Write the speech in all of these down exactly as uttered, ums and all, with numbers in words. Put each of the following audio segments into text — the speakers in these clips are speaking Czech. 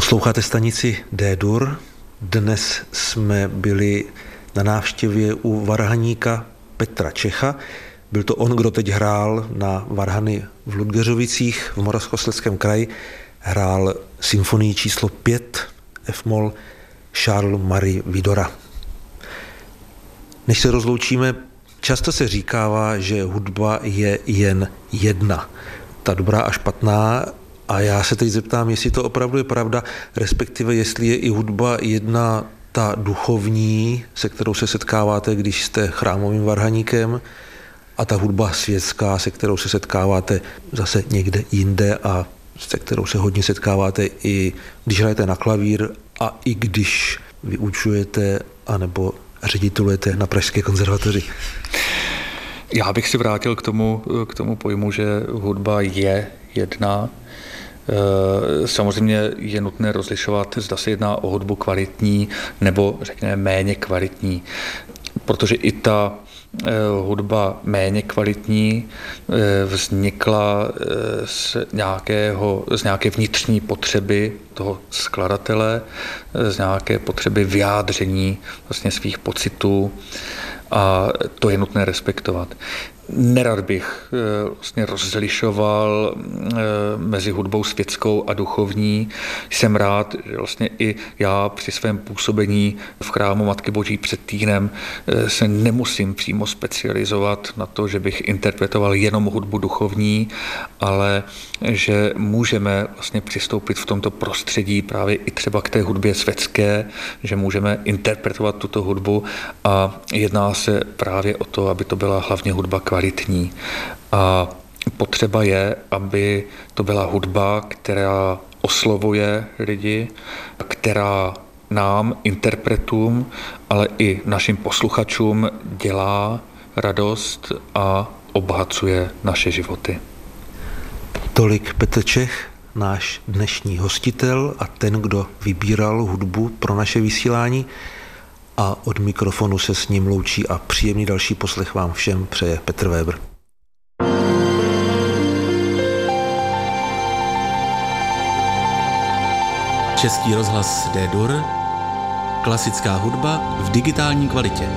Posloucháte stanici D-dur. Dnes jsme byli na návštěvě u varhaníka Petra Čecha. Byl to on, kdo teď hrál na varhany v Ludgeřovicích v Moravskoslezském kraji. Hrál symfonii číslo pět F-moll Charles Marie Widora. Než se rozloučíme, často se říkává, že hudba je jen jedna. Ta dobrá a špatná. A já se teď zeptám, jestli to opravdu je pravda, respektive jestli je i hudba jedna ta duchovní, se kterou se setkáváte, když jste chrámovým varhaníkem, a ta hudba světská, se kterou se setkáváte zase někde jinde a se kterou se hodně setkáváte i když hrajete na klavír a i když vyučujete anebo ředitelujete na Pražské konzervatoři. Já bych si vrátil k tomu, k tomu pojmu, že hudba je jedna. Samozřejmě je nutné rozlišovat, zda se jedná o hudbu kvalitní nebo řekněme méně kvalitní, protože i ta hudba méně kvalitní vznikla z, nějakého, z nějaké vnitřní potřeby toho skladatele, z nějaké potřeby vyjádření vlastně svých pocitů, a to je nutné respektovat. Nerad bych vlastně rozlišoval mezi hudbou světskou a duchovní. Jsem rád, že vlastně i já při svém působení v chrámu Matky Boží před týdnem se nemusím přímo specializovat na to, že bych interpretoval jenom hudbu duchovní, ale že můžeme vlastně přistoupit v tomto prostředí právě i třeba k té hudbě světské, že můžeme interpretovat tuto hudbu a jedná se právě o to, aby to byla hlavně hudba kvalitní. A potřeba je, aby to byla hudba, která oslovuje lidi, která nám, interpretům, ale i našim posluchačům dělá radost a obohacuje naše životy. Tolik Petr Čech, náš dnešní hostitel a ten, kdo vybíral hudbu pro naše vysílání, a od mikrofonu se s ním loučí a příjemný další poslech vám všem přeje Petr Weber. Český rozhlas D-dur, klasická hudba v digitální kvalitě.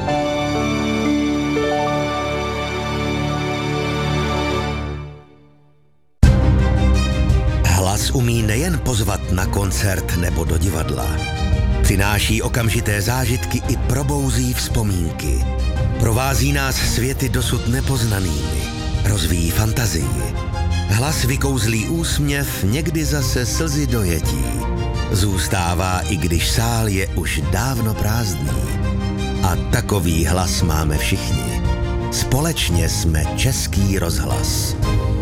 Hlas umí nejen pozvat na koncert nebo do divadla. Přináší okamžité zážitky i probouzí vzpomínky. Provází nás světy dosud nepoznanými. Rozvíjí fantazii. Hlas vykouzlí úsměv, někdy zase slzy dojetí. Zůstává, i když sál je už dávno prázdný. A takový hlas máme všichni. Společně jsme Český rozhlas.